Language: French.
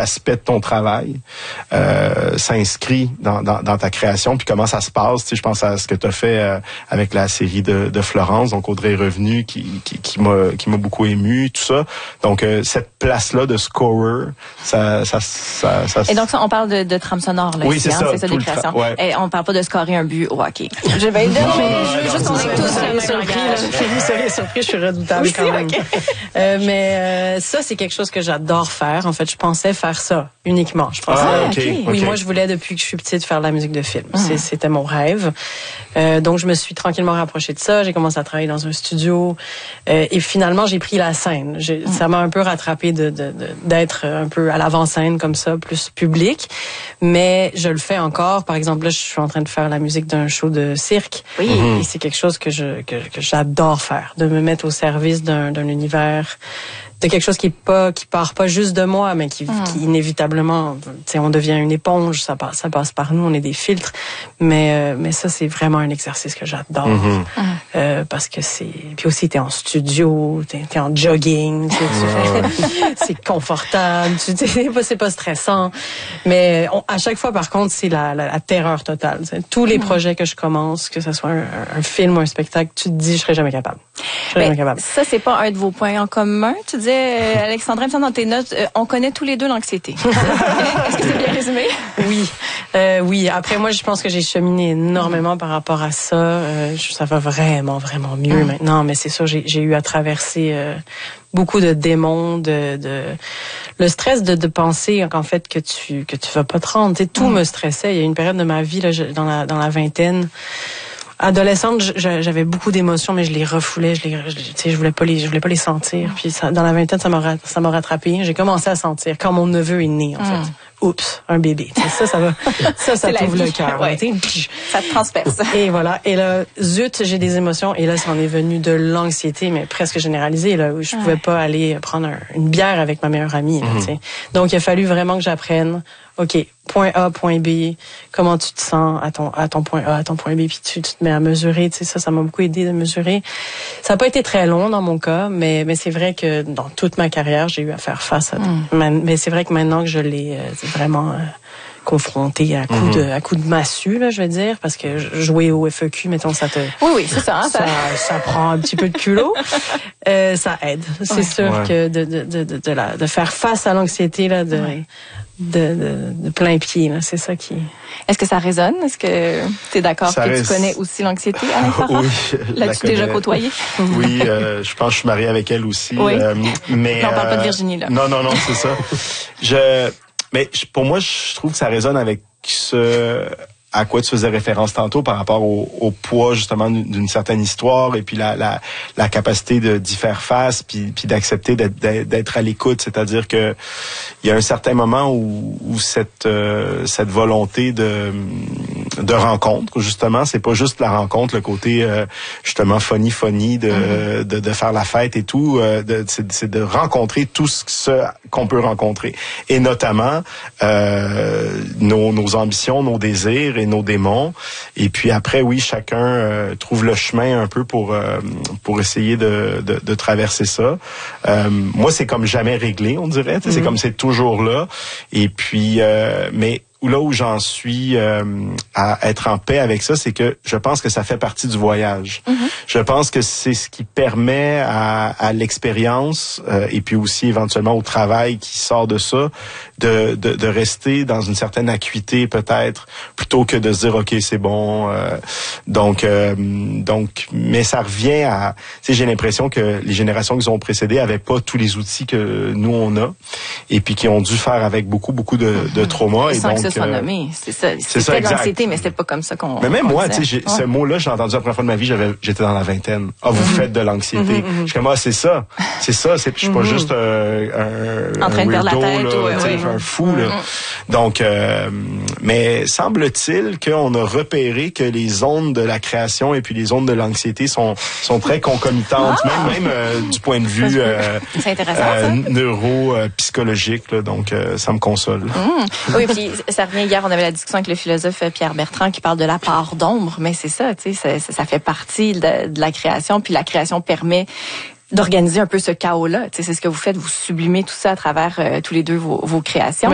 aspect de ton travail s'inscrit dans ta création, puis comment ça se passe. Tu sais, je pense à ce que tu as fait avec la série de Florence, donc Audrey est revenue, qui m'a beaucoup ému, tout ça. Donc cette place-là de scorer, ça. Et donc ça, on parle de trame sonore là. Oui, ici, c'est ça des créations. Ouais. Et on parle pas de scorer un but au hockey. Je vais dire, je veux juste qu'on ait tous surpris. Soyez surpris, je suis redoutable quand même. Okay. Mais ça, c'est quelque chose que j'adore faire. En fait, je pensais faire ça uniquement. Je pensais, oui, moi, je voulais depuis que je suis petite faire de la musique de film. C'était mon rêve. Donc, je me suis tranquillement rapprochée de ça. J'ai commencé à travailler dans un studio. Et finalement, j'ai pris la scène. Ça m'a un peu rattrapé d'être un peu à l'avant-scène comme ça, plus public. Mais je le fais encore. Par exemple, là, je suis en train de faire la musique d'un show de cirque. Oui. Et c'est quelque chose que j'adore faire, de me mettre au service d'un univers, de quelque chose qui part pas juste de moi, mais qui inévitablement, tu sais, on devient une éponge, ça passe par nous, on est des filtres, mais ça c'est vraiment un exercice que j'adore, parce que puis aussi t'es en studio, t'es en jogging, c'est confortable, c'est pas stressant, mais à chaque fois par contre c'est la terreur totale. Tous les projets que je commence, que ce soit un film ou un spectacle, tu te dis je serais jamais capable. Ça c'est pas un de vos points en commun, tu disais Alexandra, dans tes notes, on connaît tous les deux l'anxiété. Est-ce que c'est bien résumé? Oui. Après, moi, je pense que j'ai cheminé énormément par rapport à ça. Ça va vraiment, vraiment mieux maintenant. Mais c'est sûr, j'ai eu à traverser beaucoup de démons, le stress de penser qu'en fait que tu vas pas te rendre. Tout me stressait. Il y a une période de ma vie là, dans la vingtaine. Adolescente, j'avais beaucoup d'émotions, mais je les refoulais, je voulais pas les sentir. Puis dans la vingtaine, ça m'a rattrapé. J'ai commencé à sentir quand mon neveu est né, en fait. Oups, un bébé. Ça t'ouvre le cœur. Ouais. Ça te transperce. Et voilà. Et là, zut, j'ai des émotions. Et là, ça en est venu de l'anxiété, mais presque généralisée, là, où je pouvais pas aller prendre une bière avec ma meilleure amie, là, tu sais. Donc, il a fallu vraiment que j'apprenne. OK, point A, point B, comment tu te sens à ton point A, à ton point B, puis tu te mets à mesurer, tu sais, ça m'a beaucoup aidé de mesurer. Ça n'a pas été très long dans mon cas, mais c'est vrai que dans toute ma carrière, j'ai eu à faire face à mais c'est vrai que maintenant que je l'ai vraiment confronté à coup de massue, là, je vais dire, parce que jouer au FEQ, mettons, ça te... Oui, c'est ça. Ça prend un petit peu de culot. Ça aide. C'est sûr que de faire face à l'anxiété, là, de plein pied, là, c'est ça qui... Est-ce que ça résonne? Est-ce que tu es d'accord que tu connais aussi l'anxiété, Alain Farah? Oui. L'as-tu déjà côtoyé? Oui, je pense que je suis marié avec elle aussi. Oui. Mais non, on parle pas de Virginie, là. Non, c'est ça. Mais pour moi, je trouve que ça résonne avec ce à quoi tu faisais référence tantôt par rapport au poids justement d'une certaine histoire et puis la capacité d'y faire face puis d'accepter d'être à l'écoute, c'est-à-dire que il y a un certain moment où cette volonté de rencontre, justement, c'est pas juste la rencontre, le côté justement funny de faire la fête et tout, c'est de rencontrer tout ce qu'on peut rencontrer, et notamment nos ambitions, nos désirs et nos démons. Et puis après, oui, chacun trouve le chemin un peu pour essayer de traverser ça. Moi, c'est comme jamais réglé, on dirait. C'est comme c'est toujours là. Et puis, mais là où j'en suis à être en paix avec ça, c'est que je pense que ça fait partie du voyage. Je pense que c'est ce qui permet à l'expérience et puis aussi éventuellement au travail qui sort de ça, de rester dans une certaine acuité peut-être, plutôt que de se dire OK, c'est bon. Donc mais ça revient à, tu sais, j'ai l'impression que les générations qui nous ont précédées avaient pas tous les outils que nous on a, et puis qui ont dû faire avec beaucoup de traumas. Et donc soit nommé. C'est ça. C'était de l'anxiété, mais c'était pas comme ça qu'on... Mais même moi, tu sais, ce mot-là, j'ai entendu la première fois de ma vie, j'étais dans la vingtaine. Ah, vous faites de l'anxiété. Je suis comme, c'est ça. Je suis pas juste en train de perdre la tête, un fou, là. Donc, mais semble-t-il qu'on a repéré que les zones de la création et puis les zones de l'anxiété sont très concomitantes, même du point de vue c'est intéressant, neuro-psychologique, là. Donc, ça me console. Oui, puis ça revient, hier, on avait la discussion avec le philosophe Pierre Bertrand qui parle de la part d'ombre, mais c'est ça, tu sais, ça fait partie de la création, puis la création permet d'organiser un peu ce chaos-là. Tu sais, c'est ce que vous faites, vous sublimez tout ça à travers tous les deux vos créations.